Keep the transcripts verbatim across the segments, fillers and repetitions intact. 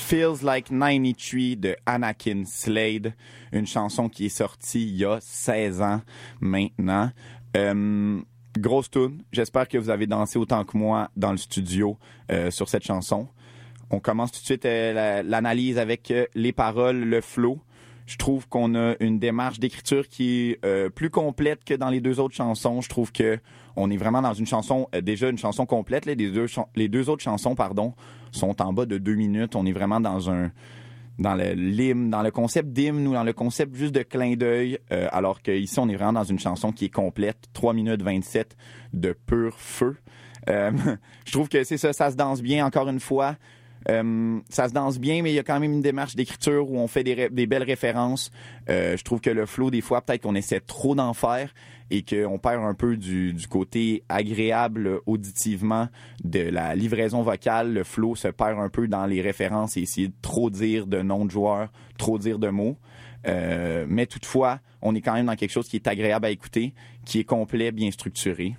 Feels Like quatre-vingt-treize de Anakin Slade, une chanson qui est sortie il y a seize ans maintenant. Euh, grosse tune. J'espère que vous avez dansé autant que moi dans le studio euh, sur cette chanson. On commence tout de suite euh, la, l'analyse avec euh, les paroles, le flow. Je trouve qu'on a une démarche d'écriture qui est euh, plus complète que dans les deux autres chansons. Je trouve que on est vraiment dans une chanson, euh, déjà une chanson complète. Là, les, deux ch- les deux autres chansons, pardon, sont en bas de deux minutes. On est vraiment dans un dans le l'hymne, dans le concept d'hymne ou dans le concept juste de clin d'œil. Euh, alors qu'ici, on est vraiment dans une chanson qui est complète. trois minutes vingt-sept de pur feu. Euh, je trouve que c'est ça, ça se danse bien encore une fois. Euh, ça se danse bien, mais il y a quand même une démarche d'écriture où on fait des, ré- des belles références. Euh, je trouve que le flow, des fois, peut-être qu'on essaie trop d'en faire et qu'on perd un peu du, du côté agréable auditivement de la livraison vocale. Le flow se perd un peu dans les références et essayer de trop dire de noms de joueurs, trop dire de mots. Euh, mais toutefois, on est quand même dans quelque chose qui est agréable à écouter, qui est complet, bien structuré.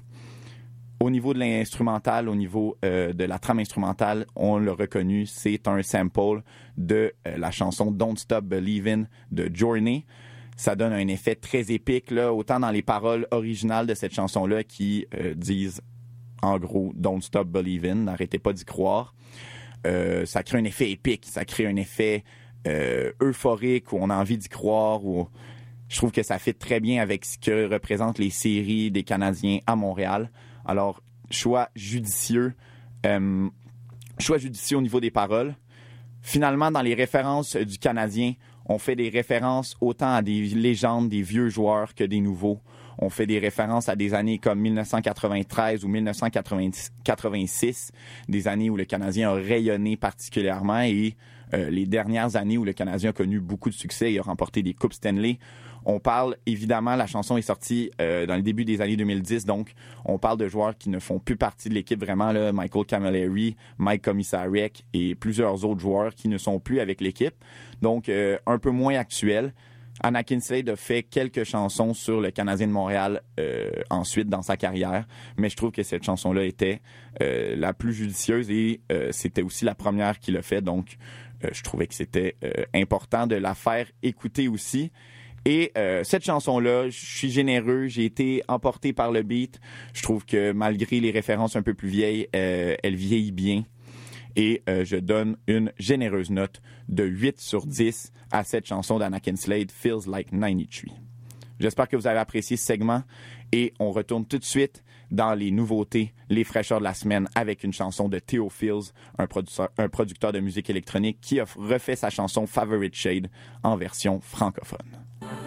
Au niveau de l'instrumental, au niveau euh, de la trame instrumentale, on l'a reconnu, c'est un sample de euh, la chanson Don't Stop Believin' de Journey. Ça donne un effet très épique, là, autant dans les paroles originales de cette chanson-là qui euh, disent, en gros, Don't Stop Believin', n'arrêtez pas d'y croire. Euh, ça crée un effet épique, ça crée un effet euh, euphorique où on a envie d'y croire, où je trouve que ça fit très bien avec ce que représentent les séries des Canadiens à Montréal. Alors, choix judicieux, euh, choix judicieux au niveau des paroles. Finalement, dans les références du Canadien, on fait des références autant à des légendes, des vieux joueurs que des nouveaux. On fait des références à des années comme dix-neuf cent quatre-vingt-treize ou dix-neuf cent quatre-vingt-six, des années où le Canadien a rayonné particulièrement et euh, les dernières années où le Canadien a connu beaucoup de succès et a remporté des Coupes Stanley. On parle, évidemment, la chanson est sortie euh, dans le début des années deux mille dix, donc on parle de joueurs qui ne font plus partie de l'équipe vraiment, là, Michael Camilleri, Mike Komisarek et plusieurs autres joueurs qui ne sont plus avec l'équipe, donc euh, un peu moins actuel. Anakin Slade a fait quelques chansons sur le Canadien de Montréal euh, ensuite dans sa carrière, mais je trouve que cette chanson-là était euh, la plus judicieuse et euh, c'était aussi la première qu'il a fait, donc euh, je trouvais que c'était euh, important de la faire écouter aussi. Et euh, cette chanson-là, je suis généreux, j'ai été emporté par le beat. Je trouve que malgré les références un peu plus vieilles, euh, elle vieillit bien. Et euh, je donne une généreuse note de huit sur dix à cette chanson d'Anakin Slade, Feels Like quatre-vingt-treize. J'espère que vous avez apprécié ce segment et on retourne tout de suite dans les nouveautés, les fraîcheurs de la semaine avec une chanson de Theo Fields, un producteur, un producteur de musique électronique qui a refait sa chanson Favorite Shade en version francophone.